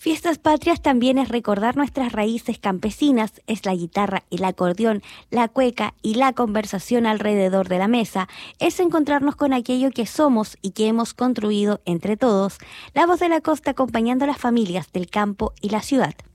Fiestas patrias también es recordar nuestras raíces campesinas, es la guitarra, el acordeón, la cueca y la conversación alrededor de la mesa, es encontrarnos con aquello que somos y que hemos construido entre todos. La Voz de la Costa acompañando a las familias del campo y la ciudad.